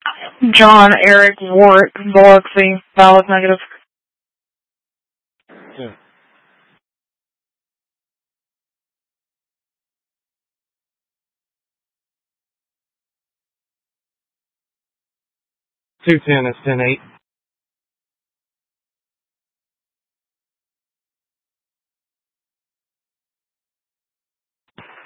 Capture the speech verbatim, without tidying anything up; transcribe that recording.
John Eric Warwick Biloxi, valid negative. Two. Two ten is ten eight.